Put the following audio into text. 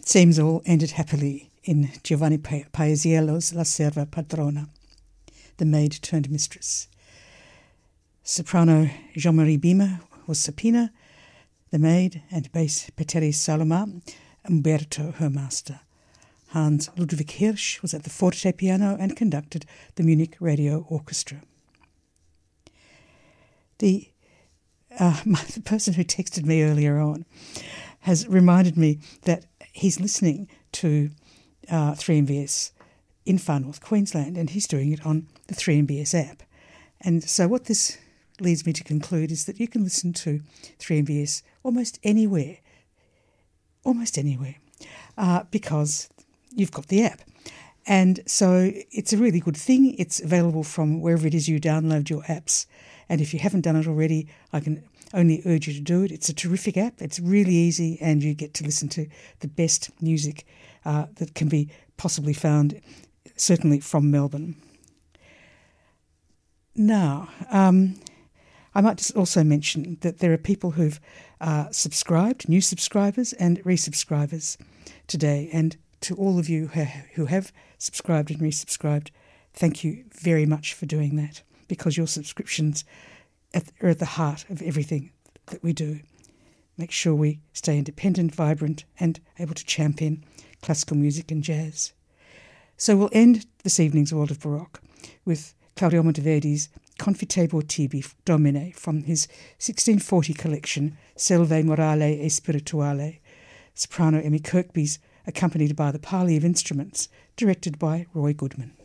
It seems all ended happily in Giovanni Paesiello's La Serva Padrona, the maid turned mistress. Soprano Jean-Marie Bima was Sapina, the maid, and bass Petteri Saloma, Umberto, her master. Hans Ludwig Hirsch was at the forte piano and conducted the Munich Radio Orchestra. The person who texted me earlier on has reminded me that he's listening to 3MBS in Far North Queensland, and he's doing it on the 3MBS app. And so what this leads me to conclude is that you can listen to 3MBS almost anywhere, because you've got the app. And so it's a really good thing. It's available from wherever it is you download your apps. And if you haven't done it already, I can only urge you to do it. It's a terrific app. It's really easy, and you get to listen to the best music that can be possibly found, certainly from Melbourne. Now, I might just also mention that there are people who've subscribed, new subscribers and resubscribers today. And to all of you who have subscribed and resubscribed, thank you very much for doing that, because your subscriptions are at the heart of everything that we do. Make sure we stay independent, vibrant, and able to champion classical music and jazz. So we'll end this evening's World of Baroque with Claudio Monteverdi's Confitebo tibi Domine from his 1640 collection Selvae Morale e Spirituale. Soprano Emmy Kirkby's accompanied by the Parley of Instruments, directed by Roy Goodman.